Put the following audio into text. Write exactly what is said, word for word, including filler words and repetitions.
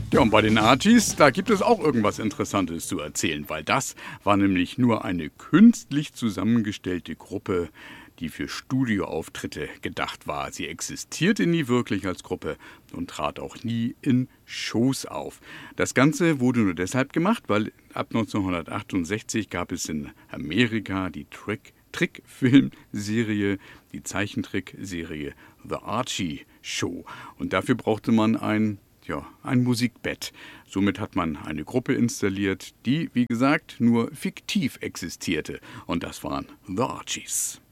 Ja, und bei den Archies, da gibt es auch irgendwas Interessantes zu erzählen, weil das war nämlich nur eine künstlich zusammengestellte Gruppe, die für Studioauftritte gedacht war. Sie existierte nie wirklich als Gruppe und trat auch nie in Shows auf. Das Ganze wurde nur deshalb gemacht, weil ab neunzehnhundertachtundsechzig gab es in Amerika die Trick Trickfilmserie, die Zeichentrickserie The Archie Show. Und dafür brauchte man ein, ja, ein Musikbett. Somit hat man eine Gruppe installiert, die, wie gesagt, nur fiktiv existierte. Und das waren The Archies.